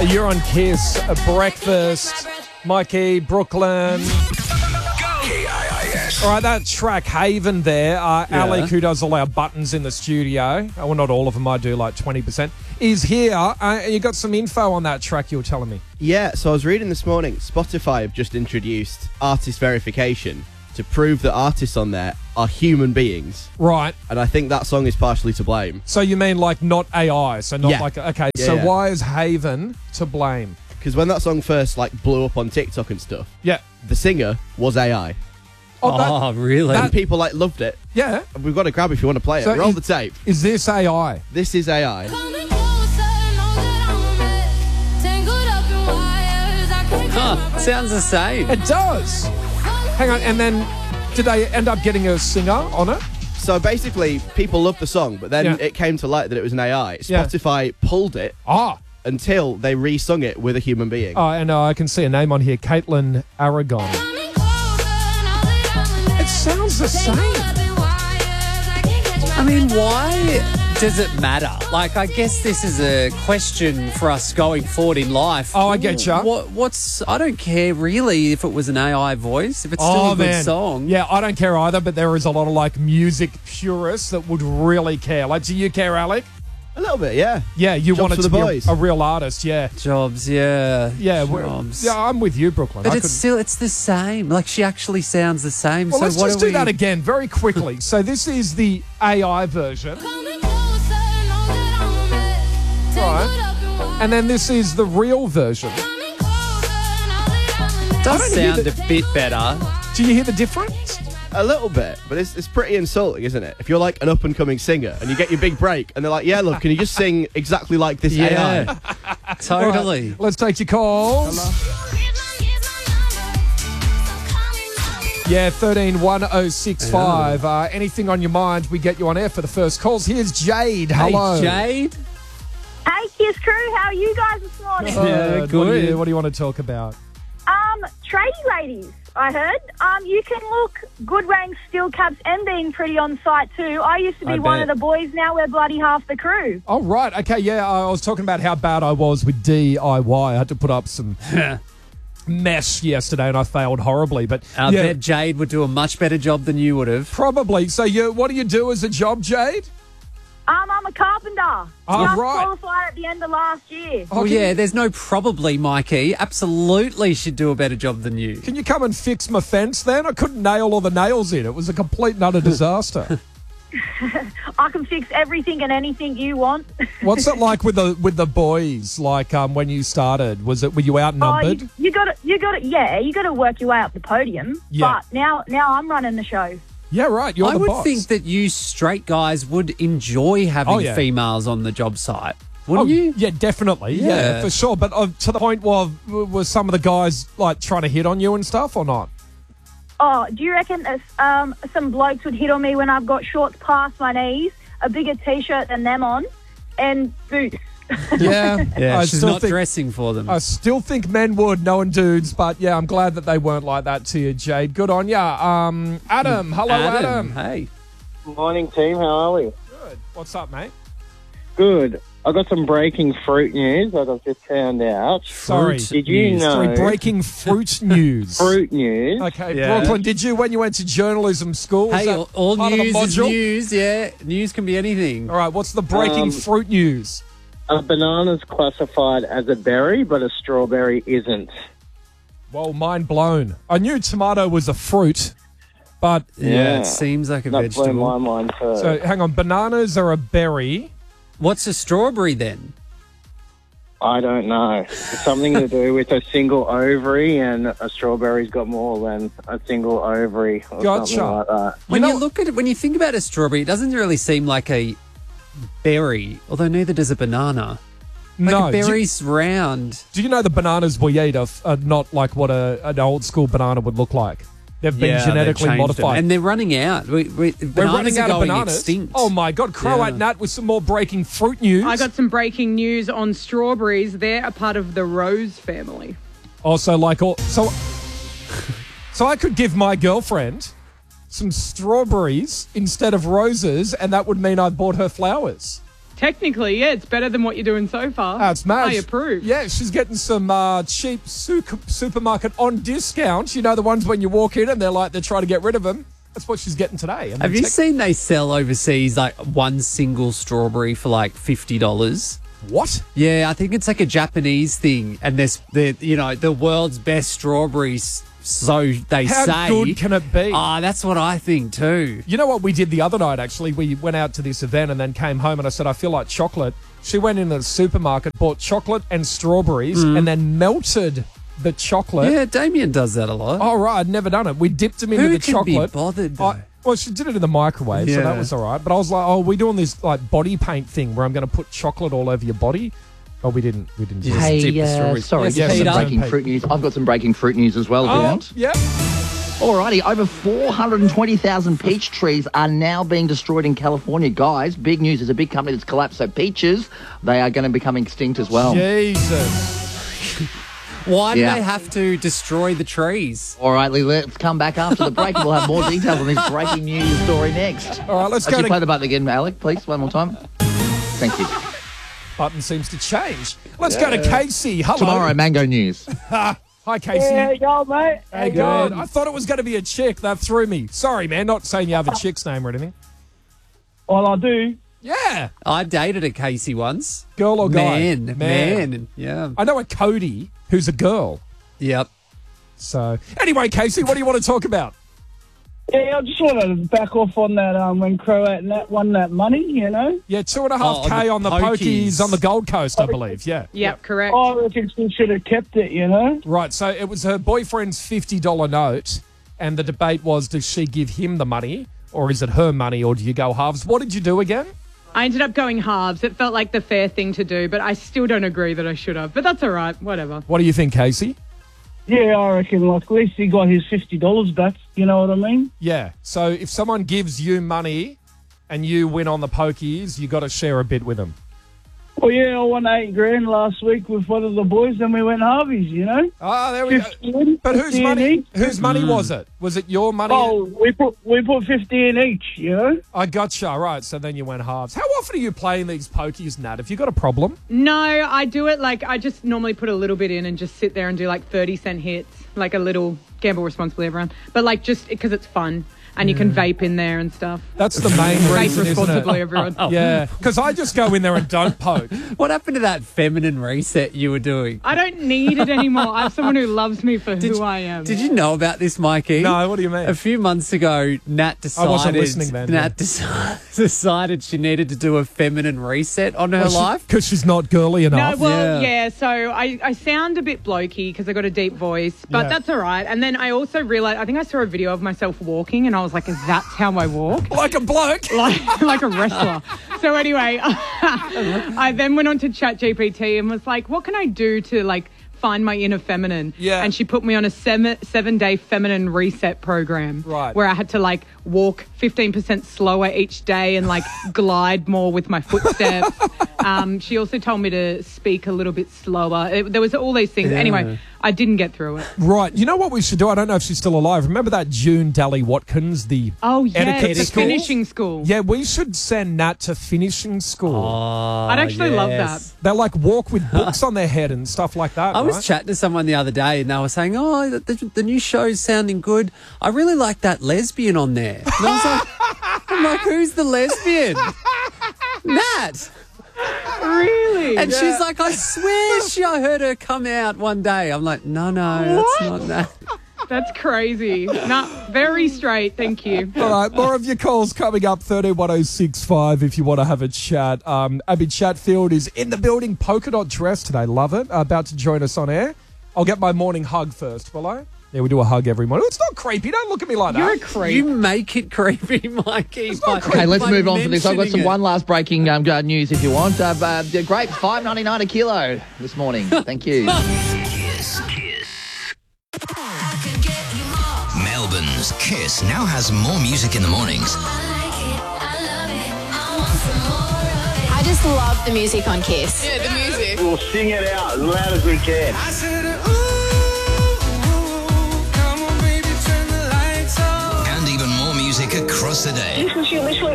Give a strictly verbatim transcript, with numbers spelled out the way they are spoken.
You're on Kiss, a breakfast. Mikey, Brooklyn. K I I S. All right, that track Haven there. Uh, Yeah. Alec, who does all our buttons in the studio, uh, well, not all of them, I do like twenty percent, is here. Uh, you got some info on that track you were telling me. Yeah, so I was reading this morning, Spotify have just introduced artist verification to prove that artists on there are human beings. Right. And I think that song is partially to blame. So you mean like not A I, so not Yeah. like, okay, Yeah, so yeah. why is Haven to blame? Because when that song first like blew up on TikTok and stuff, Yeah. the singer was A I. Oh, that- Oh, really? And people like loved it. yeah. And we've got to grab if you want to play it. So Roll is- the tape. Is this A I? This is A I. Huh, sounds the same. It does. Hang on, and then did they end up getting a singer on it? So basically, people loved the song, but then Yeah. it came to light that it was an A I. Yeah. Spotify pulled it Ah. until they re-sung it with a human being. Oh, and uh, I can see a name on here, Caitlin Aragon. It sounds the same. I mean, why does it matter? Like, I guess this is a question for us going forward in life. Oh, I get ya. What, what's? I don't care really if it was an A I voice. If it's still Oh, a good man. song. Yeah, I don't care either, but there is a lot of like music purists that would really care. Like, do you care, Alec? A little bit, yeah. Yeah, you Jobs want it for to the be a, boys. a real artist, yeah. Jobs, yeah. Yeah, we're- Jobs. yeah, I'm with you, Brooklyn. But I it's couldn't- still, it's the same. Like, she actually sounds the same. Well, so let's what just are do we... that again very quickly. So this is the A I version, right? And then this is the real version. does I don't hear sound the- a bit better. Do you hear the difference? A little bit, but it's, it's pretty insulting, isn't it? If you're like an up-and-coming singer and you get your big break and they're like, yeah, love, can you just sing exactly like this A I? Yeah, totally. Right, let's take your calls. Yeah, thirteen one oh six five. Uh, anything on your mind, we get you on air for the first calls. Here's Jade. Hello. Hey, Jade. Hey, Kiss Crew, how are you guys this morning? Uh, Yeah, What do, you, good. what do you want to talk about? Um, tradie ladies, I heard. Um, you can look good wearing steel caps and being pretty on site too. I used to be I one bet. of the boys. Now we're bloody half the crew. Oh, right. Okay, yeah, I was talking about how bad I was with D I Y. I had to put up some mess yesterday and I failed horribly. But I yeah, bet Jade would do a much better job than you would have. probably. So you, what do you do as a job, Jade? Um, I'm a carpenter. Oh, Just right. qualified at the end of last year. Oh, Oh, can yeah, you- there's no probably, Mikey. Absolutely she'd do a better job than you. Can you come and fix my fence then? I couldn't nail all the nails in. It was a complete and utter disaster. I can fix everything and anything you want. What's it like with the with the boys? Like um, when you started, was it were you Oh, outnumbered? you, you got to, you got to, yeah, you got to work your way up the podium. Yeah. But now, now I'm running the show. Yeah, right. You're I the would boss. think that you straight guys would enjoy having Oh, yeah. females on the job site, Oh, wouldn't you? yeah, definitely. Yeah, Yeah. for sure. But uh, to the point where were some of the guys like trying to hit on you and stuff or not? Oh, do you reckon uh, um, some blokes would hit on me when I've got shorts past my knees, a bigger T-shirt than them on, and boots? Yeah, Yeah, I she's still not think dressing for them. I still think men would, knowing dudes. But yeah, I'm glad that they weren't like that to you, Jade. Good on ya. Um, Adam, hello, Adam. Hey. Morning, team. How are we? Good. What's up, mate? Good. I got some breaking fruit news that I've just found out. Sorry. Did you news. know? Sorry, breaking fruit news. Fruit news. Okay, Yeah. Brooklyn, did you, when you went to journalism school, was Hey, that all, all part of the news is module? news, yeah. News can be anything. All right, what's the breaking Um, fruit news? A banana's classified as a berry, but a strawberry isn't. Well, mind blown. I knew tomato was a fruit, but Yeah, Yeah. it seems like a That blew vegetable. my mind too. so hang on. Bananas are a berry. What's a strawberry then? I don't know. It's something to do with a single ovary, and a strawberry's got more than a single ovary, or Gotcha. something like that. When You you, know- look at it, when you think about a strawberry, it doesn't really seem like a berry, although neither does a banana. Like no, a do you- berry's round. Do you know the bananas we eat are, are not like what a, an old school banana would look like? They've been Yeah, they've genetically changed them. modified. And they're running out. We, we, We're bananas running are out of going bananas. extinct. Oh my God, Croat Yeah. Nat with some more breaking fruit news. I got some breaking news on strawberries. They're a part of the rose family. Also, like all so, so I could give my girlfriend some strawberries instead of roses, and that would mean I bought her flowers. Technically, yeah, it's better than what you're doing so far. Oh, it's mad. I approve. Yeah, she's getting some uh, cheap su- supermarket on discount. You know, the ones when you walk in and they're like, they're trying to get rid of them. That's what she's getting today. And Have you tech- seen they sell overseas like one single strawberry for like fifty dollars? What? Yeah, I think it's like a Japanese thing, and there's the you know the world's best strawberries. So they How say. good can it be? Ah, that's what I think too. You know what we did the other night, actually? We went out to this event and then came home and I said, I feel like chocolate. She went into the supermarket, bought chocolate and strawberries and then melted the chocolate. Yeah, Damien does that a lot. Oh, right. I'd never done it. We dipped them into Who the can chocolate. be bothered? Though? I, well, she did it in the microwave, so Yeah. that was all right. But I was like, oh, we're doing this like body paint thing where I'm going to put chocolate all over your body. Oh, we didn't. We didn't. do Just that. dip the Hey, uh, strawberries. sorry, Yes, just yes, some Peter. breaking fruit news. I've got some breaking fruit news as well, if you Oh, want. yeah. Alrighty, over four hundred twenty thousand peach trees are now being destroyed in California. Guys, big news. There's a big company that's collapsed, so peaches, they are going to become extinct as well. Jesus. Why do Yeah. they have to destroy the trees? All right, Lee, let's come back after the break. We'll have more details on this breaking news story next. All right, let's go Actually, to... play the button again, Alec, please, one more time. Thank you. Button seems to change. Let's go to Casey. Hello. Tomorrow, Mango News. Hi, Casey. Yeah, yo, mate. How Hey, you good. going? I thought it was going to be a chick. That threw me. Sorry, man. Not saying you have a chick's name or anything. Well, I do. Yeah. I dated a Casey once. Girl or guy? Man, man, yeah. I know a Cody who's a girl. Yep. So, anyway, Casey, what do you want to talk about? Yeah, I just want to back off on that um, when Croat Nat won that money, you know? Yeah, two and a half Oh, K on on the the pokies. pokies on the Gold Coast, I believe. Yeah. Yep, correct. I reckon she should have kept it, you know? Right. So it was her boyfriend's fifty dollar note, and the debate was, does she give him the money, or is it her money, or do you go halves? What did you do again? I ended up going halves. It felt like the fair thing to do, but I still don't agree that I should have. But that's all right. Whatever. What do you think, Casey? Yeah, I reckon, like, at least he got his fifty dollars back, you know what I mean? Yeah. So if someone gives you money and you win on the pokies, you got to share a bit with them. Well, yeah, I won eight grand last week with one of the boys, and we went halvies, you know? Ah, there we go. fifty in, But whose fifty in money? each. Whose money was it? Was it your money? Oh, we put we put fifty in each, you know? I gotcha. Right. So then you went halves. How often are you playing these pokies, Nat? Have you got a problem? No, I do it like I just normally put a little bit in and just sit there and do like thirty cent hits, like a little gamble responsibly, everyone. But like just because it's fun and you can vape in there and stuff. That's the main Vape reason, responsibly, isn't it? everyone. Yeah, because I just go in there and don't poke. What happened to that feminine reset you were doing? I don't need it anymore. I have someone who loves me for who you- I am. Did you know about this, Mikey? No, what do you mean? A few months ago, Nat decided. I wasn't listening then, Nat yeah. deci- decided she needed to do a feminine reset on her life. Because she's not girly No, enough. well, Yeah. yeah. So I, I sound a bit blokey because I got a deep voice, but Yeah. that's all right. And then I also realized, I think I saw a video of myself walking, and I was like, "Is that how I walk?" Like a bloke. like like a wrestler. So anyway, I then went on to ChatGPT and was like, "What can I do to like find my inner feminine?" Yeah. And she put me on a seven seven day feminine reset program, Right. where I had to like walk fifteen percent slower each day and like glide more with my footsteps. Um, she also told me to speak a little bit slower. It, there was all these things. Yeah. Anyway, I didn't get through it. Right. You know what we should do? I don't know if she's still alive. Remember that June Daly Watkins, the Oh yeah, etiquette the school? finishing school. Yeah, we should send Nat to finishing school. Oh, I'd actually love yes. that. They like walk with books on their head and stuff like that. I was right? chatting to someone the other day and they were saying, oh, the, the, the new show's sounding good. I really like that lesbian on there. And I was like, I'm like, who's the lesbian? Nat. Really? And she's like, I swear she, I heard her come out one day. I'm like, no, no, What? that's not Nat. That's crazy. No, very straight. Thank you. All right, more of your calls coming up, thirteen one oh six five if you want to have a chat. Um, Abby Chatfield is in the building, polka dot dress today. Love it. About to join us on air. I'll get my morning hug first, will I? Yeah, we do a hug every morning. It's not creepy. Don't look at me like You're a that. creep. You make it creepy, Mikey. by- Okay, let's by move on for this. I've got some mentioning it. one last breaking um, uh, news if you want. Uh, uh, the grapes, five ninety-nine a kilo this morning. Thank you. Kiss. Kiss. Melbourne's Kiss now has more music in the mornings. I just love the music on Kiss. Yeah, the music. We'll sing it out as loud as we can. And even more music across the day. This was your literally